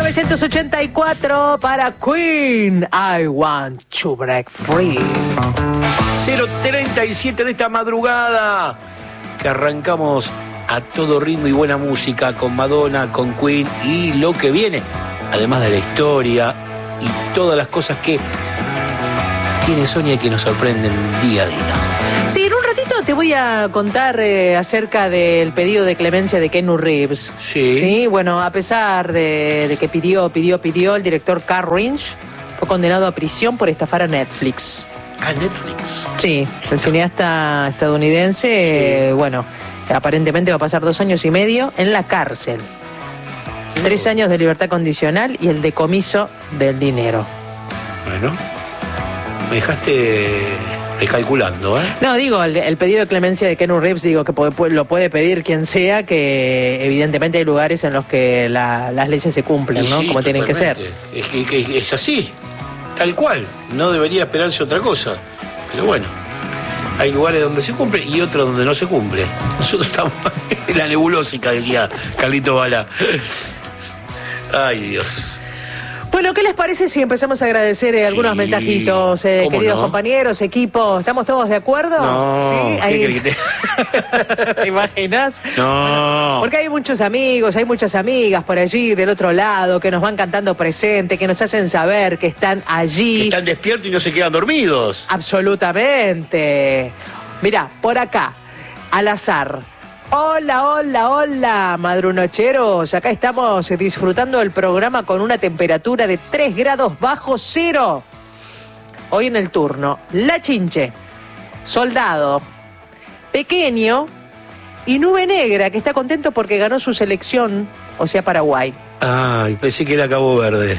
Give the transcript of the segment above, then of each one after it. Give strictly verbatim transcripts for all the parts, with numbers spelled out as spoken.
mil novecientos ochenta y cuatro para Queen, I Want to Break Free. cero treinta y siete de esta madrugada, que arrancamos a todo ritmo y buena música con Madonna, con Queen y lo que viene, además de la historia y todas las cosas que tiene Sonia y que nos sorprenden día a día. Sí, en un ratito te voy a contar eh, acerca del pedido de clemencia de Keanu Reeves. Sí. Sí, bueno, a pesar de, de que pidió, pidió, pidió, el director Carl Lynch fue condenado a prisión por estafar a Netflix. ¿A Netflix? Sí, el cineasta estadounidense, sí. eh, bueno, aparentemente va a pasar dos años y medio en la cárcel. Sí. Tres años de libertad condicional y el decomiso del dinero. Bueno, me dejaste recalculando, ¿eh? No, digo, el, el pedido de clemencia de Keanu Reeves, digo que puede, lo puede pedir quien sea, que evidentemente hay lugares en los que la, las leyes se cumplen, y ¿no? Sí, como tienen que ser. Es, que, es así, tal cual. No debería esperarse otra cosa. Pero bueno, hay lugares donde se cumple y otros donde no se cumple. Nosotros estamos en la nebulósica, decía Carlito Bala. Ay, Dios. Bueno, ¿qué les parece si empezamos a agradecer eh, algunos sí, mensajitos, eh, queridos no? compañeros, equipo? ¿Estamos todos de acuerdo? No, ¿sí? ¿qué Ahí... crees que te... ¿Te imaginas? No. Bueno, porque hay muchos amigos, hay muchas amigas por allí del otro lado que nos van cantando presente, que nos hacen saber que están allí. Que están despiertos y no se quedan dormidos. Absolutamente. Mirá, por acá, al azar. Hola, hola, hola, madrunocheros. Acá estamos disfrutando del programa con una temperatura de tres grados bajo cero. Hoy en el turno, La Chinche, Soldado, Pequeño y Nube Negra, que está contento porque ganó su selección, o sea, Paraguay. Ay, pensé que era Cabo Verde.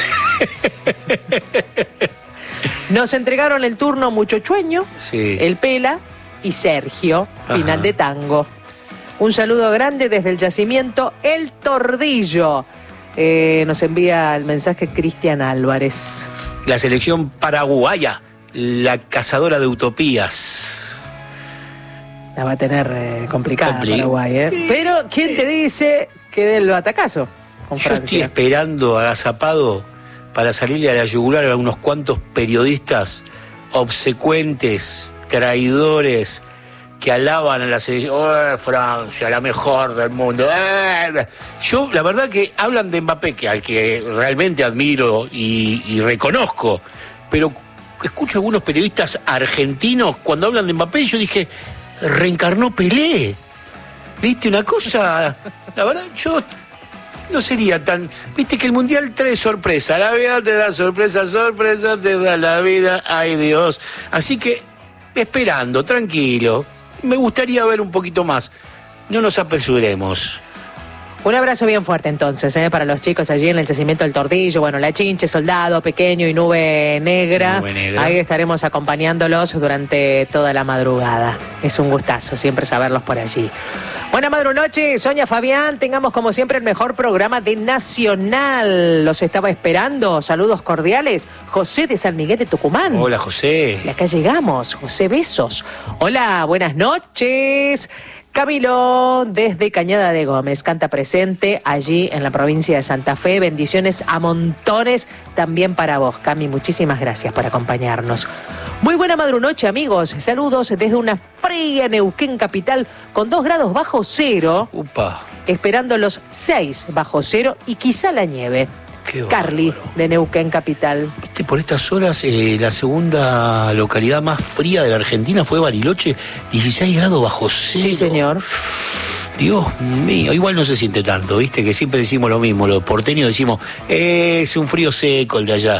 Nos entregaron el turno Muchochueño, sí. El Pela y Sergio, final Ajá. de tango. Un saludo grande desde el yacimiento El Tordillo. Eh, nos envía el mensaje Cristian Álvarez. La selección paraguaya, la cazadora de utopías. La va a tener eh, complicada Compli- Paraguay, ¿eh? Sí. Pero, ¿quién te dice que del batacazo con Yo Francia? estoy esperando agazapado para salirle a la yugular a unos cuantos periodistas obsecuentes, traidores, que alaban a la selección. ¡Oh, Francia, la mejor del mundo! ¡Eh! Yo, la verdad que hablan de Mbappé, que al que realmente admiro y, y reconozco, pero escucho a algunos periodistas argentinos cuando hablan de Mbappé y yo dije, reencarnó Pelé. ¿Viste una cosa? La verdad, yo no sería tan... Viste que el Mundial trae sorpresa. La vida te da sorpresa, sorpresa te da la vida. ¡Ay, Dios! Así que, esperando, tranquilo. Me gustaría ver un poquito más. No nos apresuremos. Un abrazo bien fuerte entonces, ¿eh? Para los chicos allí en el yacimiento del Tordillo. Bueno, La Chinche, Soldado, Pequeño y Nube Negra. Nube Negra. Ahí estaremos acompañándolos durante toda la madrugada. Es un gustazo siempre saberlos por allí. Buena madrunoche, Sonia, Fabián. Tengamos como siempre el mejor programa de Nacional. Los estaba esperando. Saludos cordiales. José de San Miguel de Tucumán. Hola, José. Y acá llegamos. José, besos. Hola, buenas noches. Camilo, desde Cañada de Gómez, canta presente allí en la provincia de Santa Fe. Bendiciones a montones también para vos, Cami. Muchísimas gracias por acompañarnos. Muy buena madrunoche, amigos. Saludos desde una fría Neuquén capital con dos grados bajo cero. Upa. Esperando los seis bajo cero y quizá la nieve. Qué Carly, bárbaro. de Neuquén capital. Viste, por estas horas, eh, la segunda localidad más fría de la Argentina fue Bariloche, dieciséis grados bajo cero. Sí, señor. Dios mío, igual no se siente tanto, viste, que siempre decimos lo mismo, los porteños decimos, eh, es un frío seco el de allá.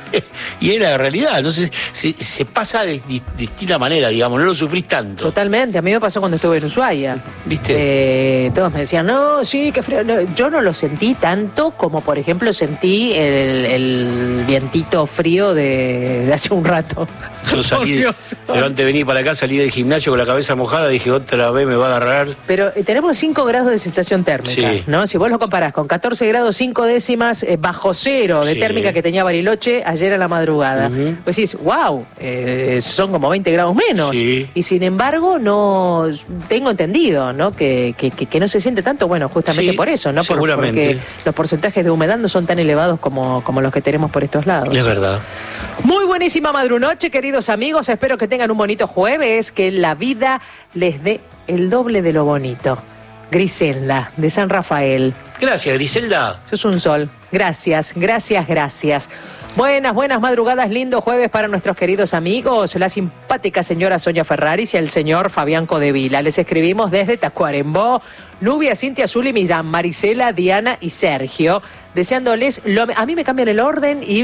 Y es la realidad, no sé, se, se pasa de, de, de distinta manera, digamos, no lo sufrís tanto. Totalmente, a mí me pasó cuando estuve en Ushuaia. ¿Viste? Eh, todos me decían, no, sí, qué frío. No, yo no lo sentí tanto como, por ejemplo, sentí el, el vientito frío de, de hace un rato. Yo salí, de, pero antes de venir para acá, salí del gimnasio con la cabeza mojada, dije, otra vez me va a agarrar. Pero eh, tenemos cinco grados de sensación térmica, sí. ¿no? Si vos lo comparás con catorce grados cinco décimas eh, bajo cero de sí. térmica que tenía Bariloche ayer ayer a la madrugada. Uh-huh. Pues decís, wow, eh, son como veinte grados menos. Sí. Y sin embargo, no tengo entendido, ¿no? Que, que, que, que no se siente tanto, bueno, justamente sí, por eso, ¿no? Por, seguramente. Porque los porcentajes de humedad no son tan elevados como, como los que tenemos por estos lados. Es verdad. Muy buenísima madrunoche, queridos amigos. Espero que tengan un bonito jueves, que la vida les dé el doble de lo bonito. Griselda, de San Rafael. Gracias, Griselda. Sos un sol. Gracias, gracias, gracias. Buenas, buenas madrugadas, lindo jueves para nuestros queridos amigos, la simpática señora Sonia Ferraris y el señor Fabián Codevila. Les escribimos desde Tacuarembó, Nubia, Cintia, Zuli, Millán, Marisela, Diana y Sergio, deseándoles lo... A mí me cambian el orden y